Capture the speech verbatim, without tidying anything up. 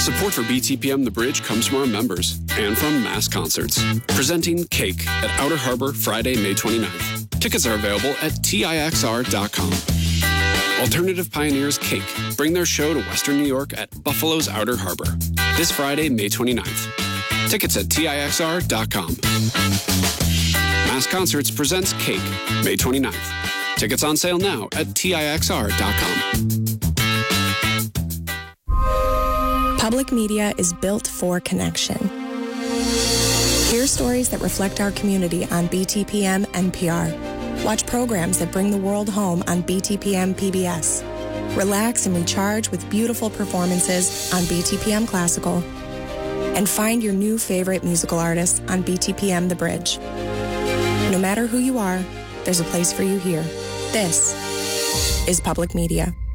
Support for B T P M The Bridge comes from our members and from Mass Concerts, presenting Cake at Outer Harbor Friday, May twenty-ninth. Tickets are available at T I X R dot com. Alternative pioneers Cake bring their show to Western New York at Buffalo's Outer Harbor this Friday, May twenty-ninth. Tickets at T I X R dot com. Mass Concerts presents Cake, May twenty-ninth. Tickets on sale now at T I X R dot com. Public media is built for connection. Hear stories that reflect our community on B T P M N P R. Watch programs that bring the world home on B T P M P B S. Relax and recharge with beautiful performances on B T P M Classical. And find your new favorite musical artists on B T P M The Bridge. No matter who you are, there's a place for you here. This is public media.